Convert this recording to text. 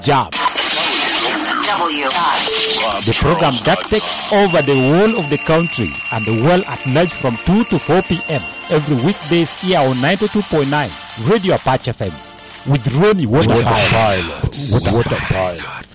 Jab. The program that takes over the whole of the country and the world at large from 2 to 4 p.m. every weekdays here on 92.9 Radio Apache FM with Ronnie Water Pilot.